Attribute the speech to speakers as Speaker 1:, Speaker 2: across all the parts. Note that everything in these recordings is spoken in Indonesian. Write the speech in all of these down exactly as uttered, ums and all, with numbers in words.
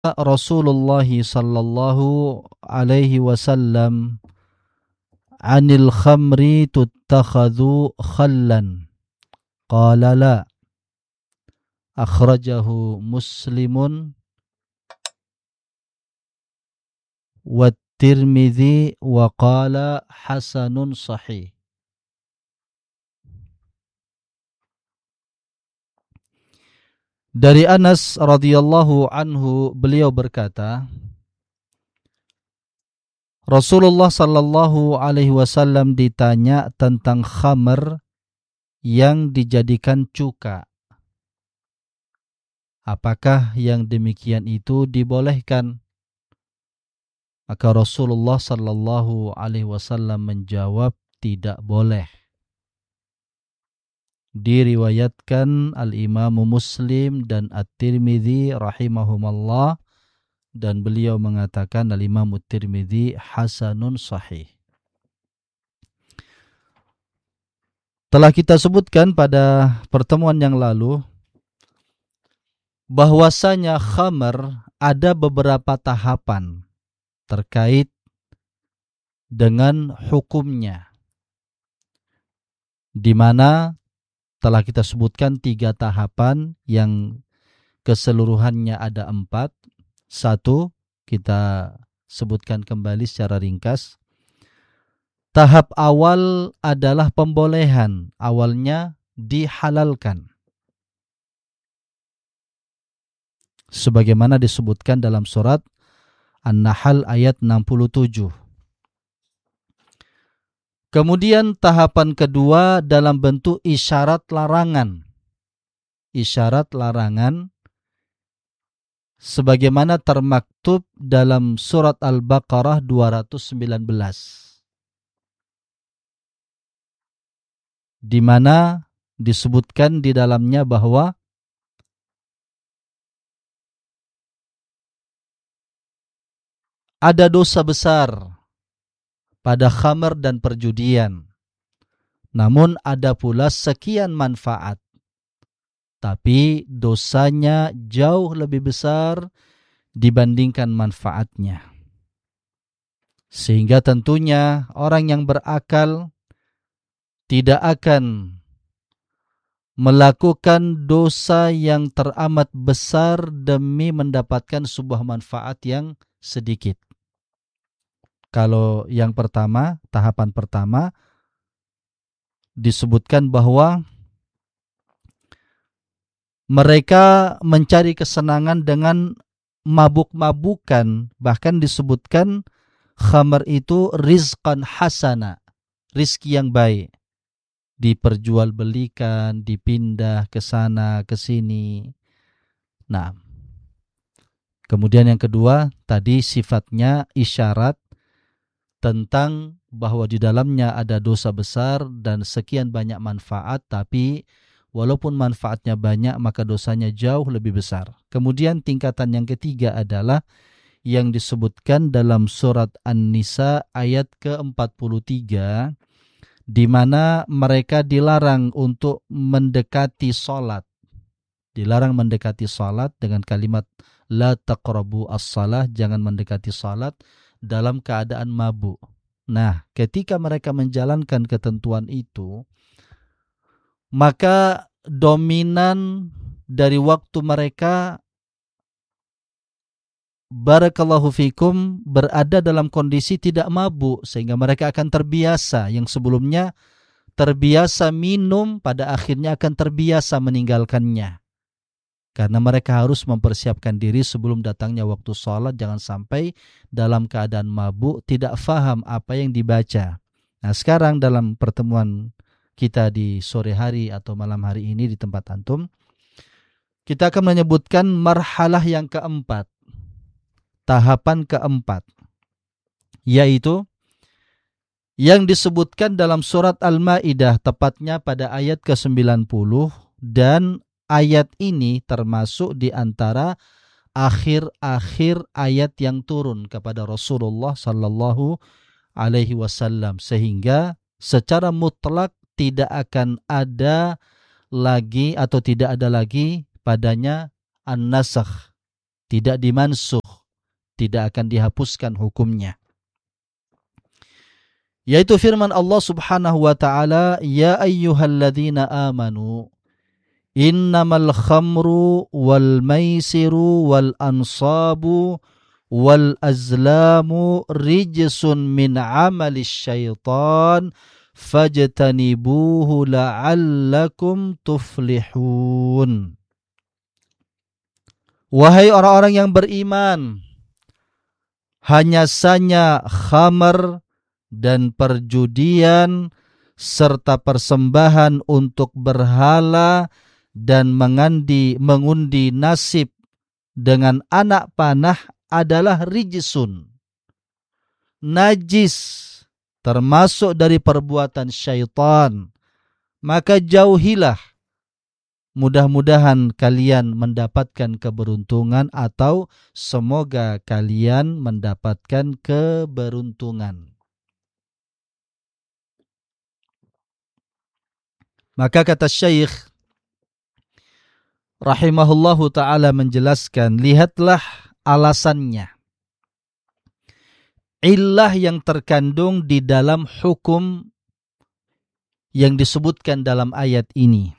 Speaker 1: Rasulullah sallallahu alaihi wasallam anil khamri tuttakhadhu khallan qala la akhrajahu Muslimun wa Tirmidzi wa qala hasanun sahih. Dari Anas radhiyallahu anhu, beliau berkata, Rasulullah sallallahu alaihi wasallam ditanya tentang khamr yang dijadikan cuka. Apakah yang demikian itu dibolehkan? Maka Rasulullah sallallahu alaihi wasallam menjawab, tidak boleh. Diriwayatkan Al-Imam Muslim dan At-Tirmidzi rahimahumallah, dan beliau mengatakan Al-Imam At-Tirmidzi hasanun sahih. Telah kita sebutkan pada pertemuan yang lalu bahwasanya khamr ada beberapa tahapan terkait dengan hukumnya, di mana telah kita sebutkan tiga tahapan yang keseluruhannya ada empat. Satu, kita sebutkan kembali secara ringkas. Tahap awal adalah pembolehan. Awalnya dihalalkan. Sebagaimana disebutkan dalam surat An-Nahl ayat enam puluh tujuh. Kemudian tahapan kedua dalam bentuk isyarat larangan. Isyarat larangan sebagaimana termaktub dalam surat Al-Baqarah dua ratus sembilan belas. Di mana disebutkan di dalamnya bahwa ada dosa besar pada khamr dan perjudian. Namun ada pula sekian manfaat. Tapi dosanya jauh lebih besar dibandingkan manfaatnya. Sehingga tentunya orang yang berakal tidak akan melakukan dosa yang teramat besar demi mendapatkan sebuah manfaat yang sedikit. Kalau yang pertama, tahapan pertama, disebutkan bahwa mereka mencari kesenangan dengan mabuk-mabukan. Bahkan disebutkan khamr itu rizqan hasana, rizki yang baik. Diperjualbelikan, dipindah ke sana, ke sini. Nah, kemudian yang kedua, tadi sifatnya isyarat tentang bahwa di dalamnya ada dosa besar dan sekian banyak manfaat, tapi walaupun manfaatnya banyak maka dosanya jauh lebih besar. Kemudian tingkatan yang ketiga adalah yang disebutkan dalam surat An-Nisa ayat ke empat puluh tiga, di mana mereka dilarang untuk mendekati salat. Dilarang mendekati salat dengan kalimat la taqrabu as-salah, jangan mendekati salat dalam keadaan mabuk. Nah, ketika mereka menjalankan ketentuan itu, maka dominan dari waktu mereka, barakallahu fikum, berada dalam kondisi tidak mabuk, sehingga mereka akan terbiasa. Yang sebelumnya terbiasa minum, pada akhirnya akan terbiasa meninggalkannya. Karena mereka harus mempersiapkan diri sebelum datangnya waktu sholat, jangan sampai dalam keadaan mabuk, tidak faham apa yang dibaca. Nah, sekarang dalam pertemuan kita di sore hari atau malam hari ini di tempat antum, kita akan menyebutkan marhalah yang keempat, tahapan keempat, yaitu yang disebutkan dalam surat Al-Maidah, tepatnya pada ayat ke sembilan puluh, dan ayat ini termasuk di antara akhir-akhir ayat yang turun kepada Rasulullah sallallahu alaihi wasallam, sehingga secara mutlak tidak akan ada lagi atau tidak ada lagi padanya an-nasakh, tidak dimansuh, tidak akan dihapuskan hukumnya. Yaitu firman Allah Subhanahu wa taala, "Ya ayyuhalladzina amanu innamal khamru wal maisiru wal ansabu wal azlamu rijsun min amalis syaitan fajtanibuhu la'allakum tuflihun." Wahai orang-orang yang beriman, hanya saja khamar dan perjudian serta persembahan untuk berhala dan mengandi, mengundi nasib dengan anak panah adalah rijsun, najis, termasuk dari perbuatan syaitan. Maka jauhilah, mudah-mudahan kalian mendapatkan keberuntungan atau semoga kalian mendapatkan keberuntungan. Maka kata Syekh rahimahullahu ta'ala menjelaskan, lihatlah alasannya, illah yang terkandung di dalam hukum yang disebutkan dalam ayat ini.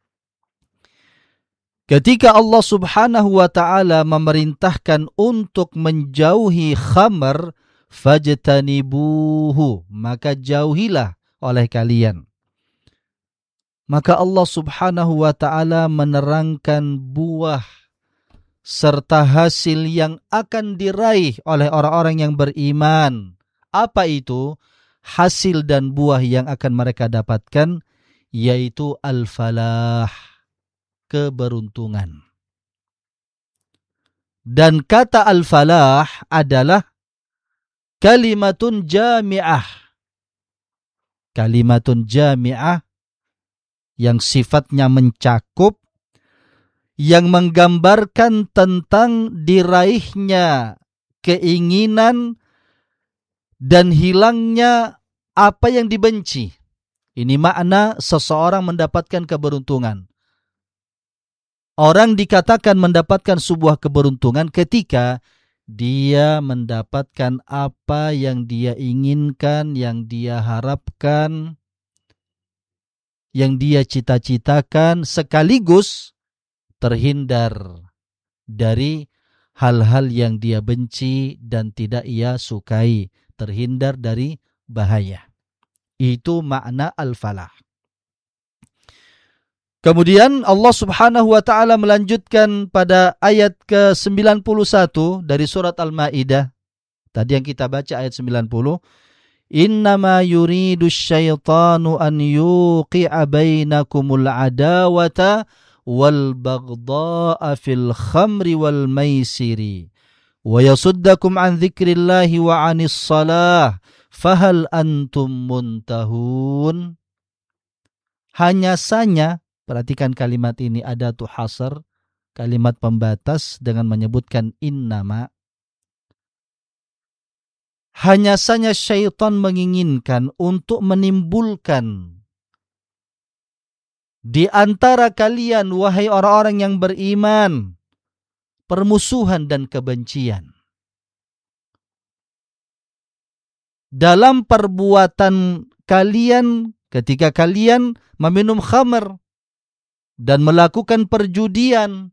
Speaker 1: Ketika Allah Subhanahu wa ta'ala memerintahkan untuk menjauhi khamar, fajtanibuhu, maka jauhilah oleh kalian. Maka Allah Subhanahu wa ta'ala menerangkan buah serta hasil yang akan diraih oleh orang-orang yang beriman. Apa itu? Hasil dan buah yang akan mereka dapatkan, yaitu al-falah, keberuntungan. Dan kata al-falah adalah kalimatun jami'ah. Kalimatun jami'ah yang sifatnya mencakup, yang menggambarkan tentang diraihnya keinginan dan hilangnya apa yang dibenci. Ini makna seseorang mendapatkan keberuntungan. Orang dikatakan mendapatkan sebuah keberuntungan ketika dia mendapatkan apa yang dia inginkan, yang dia harapkan, yang dia cita-citakan, sekaligus terhindar dari hal-hal yang dia benci dan tidak ia sukai, terhindar dari bahaya. Itu makna al-falah. Kemudian Allah Subhanahu wa ta'ala melanjutkan pada ayat ke sembilan puluh satu dari surat Al-Maidah. Tadi yang kita baca ayat sembilan puluh. Innama yuridu syaitanu an yuqi'a bainakumul adawata wal baghdha'a fil khamri wal maisiri wa yasuddakum an dzikrillahi wa 'anis shalah fahal antum muntahun. Hanya saja, perhatikan kalimat ini, ada tu hasr, kalimat pembatas dengan menyebutkan innama. Hanya saja syaitan menginginkan untuk menimbulkan di antara kalian, wahai orang-orang yang beriman, permusuhan dan kebencian dalam perbuatan kalian ketika kalian meminum khamr dan melakukan perjudian,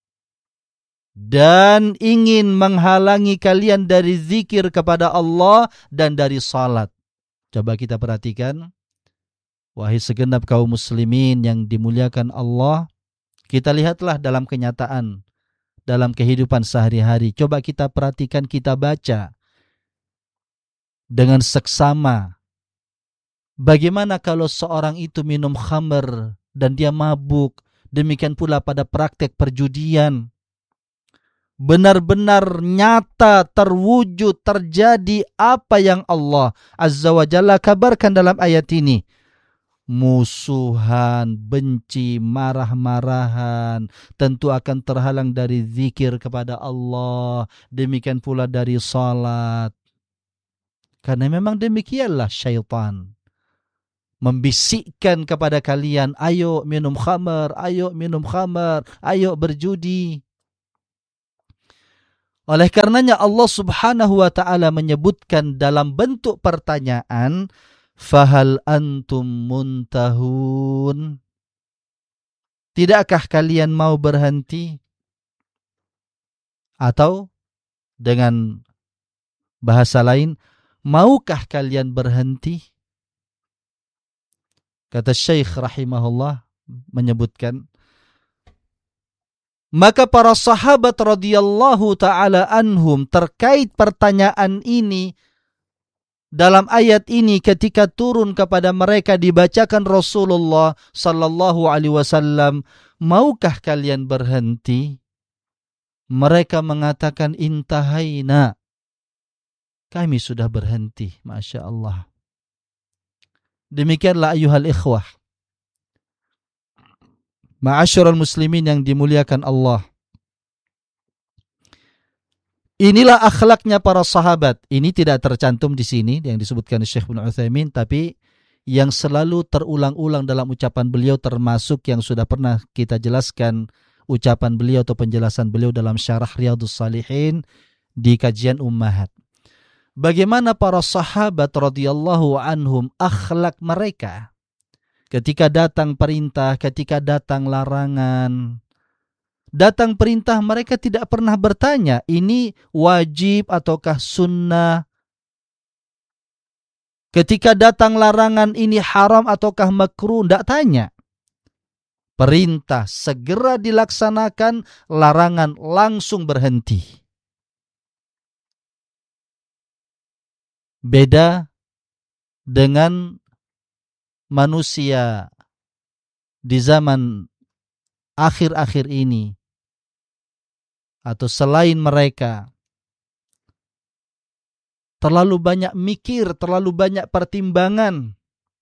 Speaker 1: dan ingin menghalangi kalian dari zikir kepada Allah dan dari salat. Coba kita perhatikan, wahai segenap kaum muslimin yang dimuliakan Allah, kita lihatlah dalam kenyataan, dalam kehidupan sehari-hari. Coba kita perhatikan, kita baca dengan seksama. Bagaimana kalau seorang itu minum khamr dan dia mabuk, demikian pula pada praktek perjudian. Benar-benar nyata, terwujud, terjadi apa yang Allah Azza wa Jalla kabarkan dalam ayat ini. Musuhan, benci, marah-marahan, tentu akan terhalang dari zikir kepada Allah, demikian pula dari salat. Karena memang demikianlah syaitan membisikkan kepada kalian, ayo minum khamar, ayo minum khamar, ayo berjudi. Oleh karenanya Allah Subhanahu wa taala menyebutkan dalam bentuk pertanyaan, fahal antum muntahun? Tidakkah kalian mau berhenti? Atau dengan bahasa lain, maukah kalian berhenti? Kata Syekh rahimahullah menyebutkan, maka para sahabat radhiyallahu taala anhum terkait pertanyaan ini dalam ayat ini ketika turun kepada mereka dibacakan Rasulullah sallallahu alaihi wasallam, maukah kalian berhenti? Mereka mengatakan intahaina, kami sudah berhenti. Masya Allah. Demikianlah ayuhal ikhwah, ma'asyiral muslimin yang dimuliakan Allah. Inilah akhlaknya para sahabat. Ini tidak tercantum di sini yang disebutkan Syekh bin Utsaimin, tapi yang selalu terulang-ulang dalam ucapan beliau, termasuk yang sudah pernah kita jelaskan ucapan beliau atau penjelasan beliau dalam syarah Riyadhus Shalihin di kajian Ummahat. Bagaimana para sahabat radhiyallahu anhum akhlak mereka ketika datang perintah, ketika datang larangan. Datang perintah mereka tidak pernah bertanya, ini wajib ataukah sunnah. Ketika datang larangan, ini haram ataukah makruh, tidak tanya. Perintah segera dilaksanakan, larangan langsung berhenti. Beda dengan manusia di zaman akhir-akhir ini atau selain mereka, terlalu banyak mikir, terlalu banyak pertimbangan.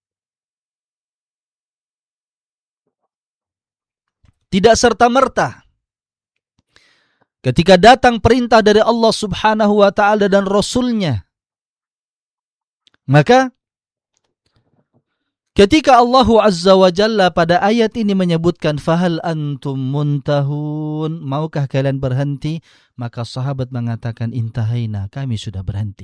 Speaker 1: Tidak serta-merta ketika datang perintah dari Allah Subhanahu wa taala dan Rasulnya, maka ketika Allah Azza wa Jalla pada ayat ini menyebutkan fahal antum muntahun, maukah kalian berhenti? Maka sahabat mengatakan intahaina, kami sudah berhenti.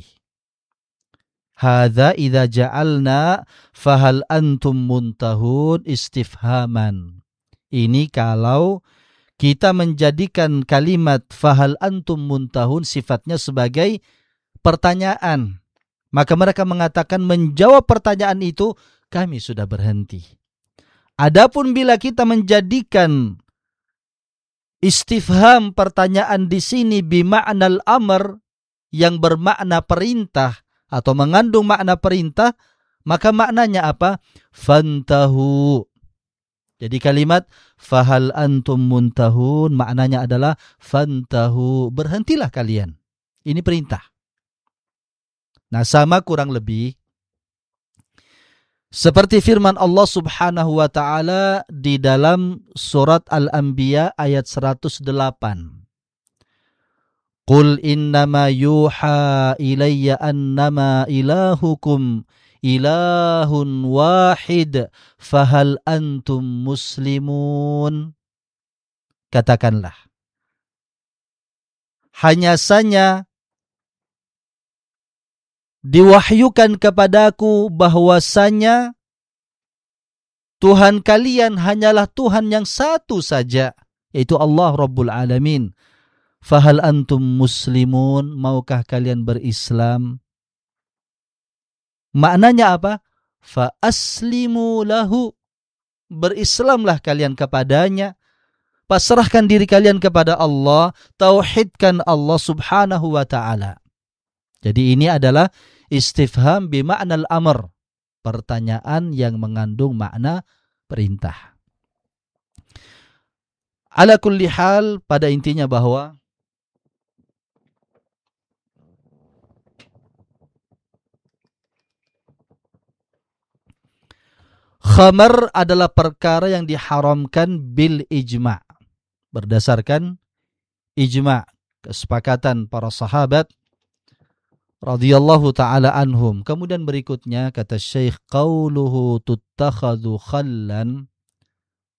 Speaker 1: Hadza idza ja'alna fahal antum muntahun istifhaman. Ini kalau kita menjadikan kalimat fahal antum muntahun sifatnya sebagai pertanyaan. Maka mereka mengatakan menjawab pertanyaan itu, kami sudah berhenti. Adapun bila kita menjadikan istifham pertanyaan di sini bima'nal amr yang bermakna perintah atau mengandung makna perintah, maka maknanya apa? Fantahu. Jadi kalimat fahal antum muntahun maknanya adalah fantahu, berhentilah kalian. Ini perintah. Nah, sama kurang lebih seperti firman Allah Subhanahu wa taala di dalam surat Al-Anbiya ayat seratus delapan. Qul innama yuha ilayya annama ilahukum ilahun wahid fahal antum muslimun. Katakanlah, hanya saja diwahyukan kepadaku bahwasanya Tuhan kalian hanyalah Tuhan yang satu saja, yaitu Allah Rabbul Alamin. Fahal antum muslimun, maukah kalian berislam? Maknanya apa? Fa aslimu lahu, berislamlah kalian kepadanya, pasrahkan diri kalian kepada Allah, tauhidkan Allah Subhanahu wa taala. Jadi ini adalah istifham bima'nal amr, pertanyaan yang mengandung makna perintah. Ala kulli hal, pada intinya bahwa khamar adalah perkara yang diharamkan bil ijma', berdasarkan ijma', kesepakatan para sahabat radhiyallahu ta'ala anhum. Kemudian berikutnya kata Syekh, qauluhu tuttakhadhu khallan,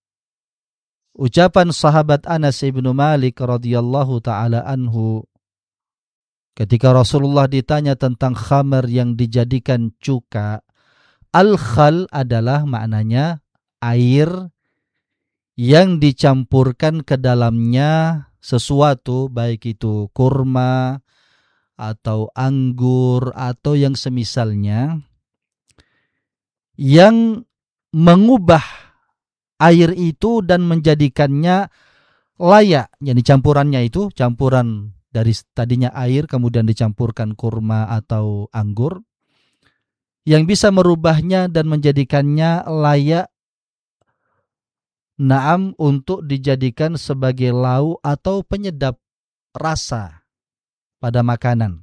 Speaker 1: ucapan sahabat Anas ibnu Malik radhiyallahu ta'ala anhu Ketika Rasulullah ditanya tentang khamar yang dijadikan cuka, al-khal adalah maknanya air yang dicampurkan ke dalamnya sesuatu, baik itu kurma atau anggur atau yang semisalnya, yang mengubah air itu dan menjadikannya layak. Jadi campurannya itu campuran dari tadinya air kemudian dicampurkan kurma atau anggur, yang bisa merubahnya dan menjadikannya layak naam untuk dijadikan sebagai lauk atau penyedap rasa pada makanan.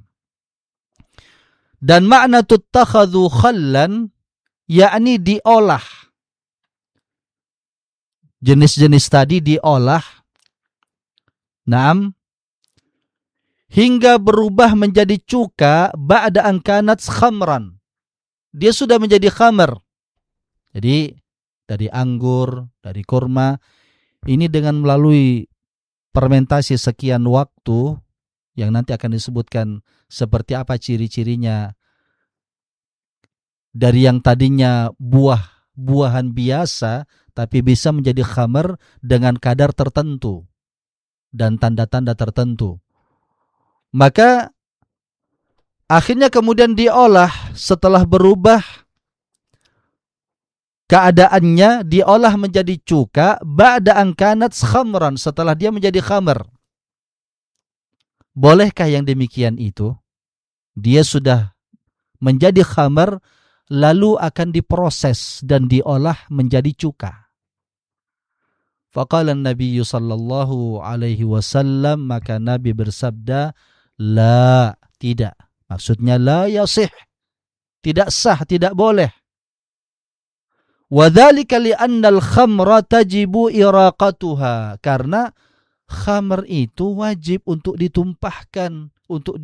Speaker 1: Dan makna tuttakhadhu khallan yakni diolah. Jenis-jenis tadi diolah. Naam. Hingga berubah menjadi cuka ba'da an kanat khamran. Dia sudah menjadi khamar. Jadi dari anggur, dari kurma, ini dengan melalui fermentasi sekian waktu yang nanti akan disebutkan seperti apa ciri-cirinya, dari yang tadinya buah-buahan biasa tapi bisa menjadi khamar dengan kadar tertentu dan tanda-tanda tertentu. Maka akhirnya kemudian diolah setelah berubah keadaannya, diolah menjadi cuka ba'da an kanat khamran, setelah dia menjadi khamar. Bolehkah yang demikian itu? Dia sudah menjadi khamar lalu akan diproses dan diolah menjadi cuka. Faqala Nabi sallallahu alaihi wasallam, maka Nabi bersabda, la, tidak. Maksudnya la yasih, tidak sah, tidak boleh. Wa dzalika li'anna al-khamra tajibu iraqatuha, karena khamr itu wajib untuk ditumpahkan, untuk